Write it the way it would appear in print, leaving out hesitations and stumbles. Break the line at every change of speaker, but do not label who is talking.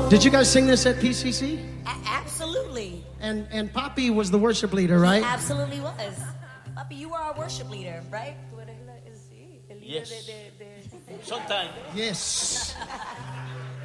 Did you guys sing this at PCC?
Absolutely.
And Poppy was the worship leader, right?
He absolutely was. Papi, you were our worship leader, right?
Yes. Sometimes.
Yes.